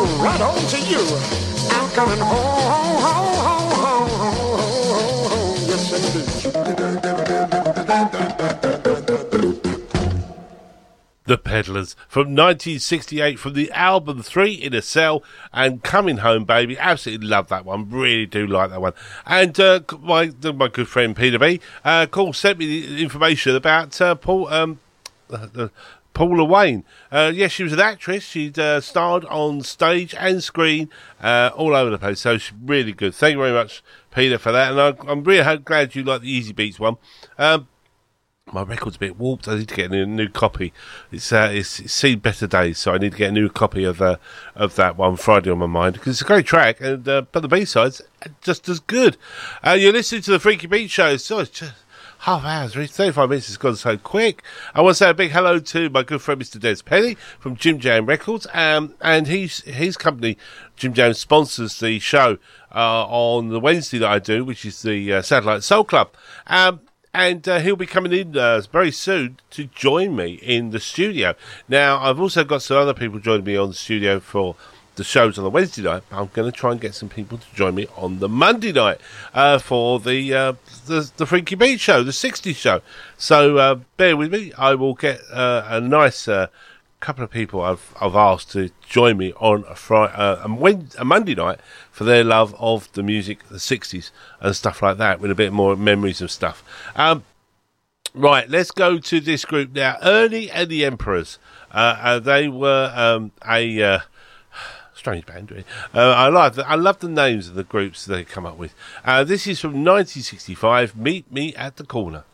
right on to you. I'm coming home, home, home, home, home, home, home. Yes, indeed. The Peddlers from 1968 from the album 3 in a Cell and Coming Home Baby. Absolutely love that one. Really do like that one. And my good friend Peter B. Sent me the information about Paula Wayne. Yes, she was an actress. She'd starred on stage and screen all over the place. So she's really good. Thank you very much, Peter, for that. And I'm really glad you like the Easy Beats one. My record's a bit warped. I need to get a new copy. It's seen better days, so I need to get a new copy of that one, Friday on My Mind, because it's a great track, and but the B-side's just as good. You're listening to the Freaky Beat Show, so it's just half hours, 35 minutes has gone so quick. I want to say a big hello to my good friend Mr. Des Penny from Jim Jam Records, and his company, Jim Jam, sponsors the show on the Wednesday that I do, which is the Satellite Soul Club. And he'll be coming in very soon to join me in the studio. Now, I've also got some other people joining me on the studio for the shows on the Wednesday night. I'm going to try and get some people to join me on the Monday night for the Freaky Beat Show, the 60s show. So bear with me. I will get a nice couple of people I've asked to join me on a Monday night for their love of the music, the 60s and stuff like that, with a bit more memories and stuff. Right, let's go to this group now. Ernie and the Emperors. They were a strange band, really. I love the names of the groups they come up with. This is from 1965, Meet Me at the Corner.